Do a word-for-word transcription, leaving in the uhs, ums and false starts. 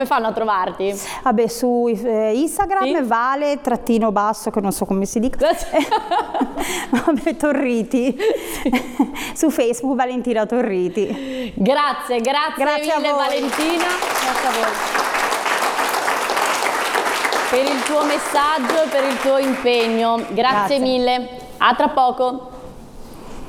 Come fanno a trovarti? Vabbè, su eh, Instagram Sì? Vale trattino basso, che non so come si dica. Vabbè, Torriti. Sì. Su Facebook Valentina Torriti. Grazie, grazie, grazie mille a voi. Valentina. Grazie a voi. Per il tuo messaggio e per il tuo impegno. Grazie, grazie mille. A tra poco.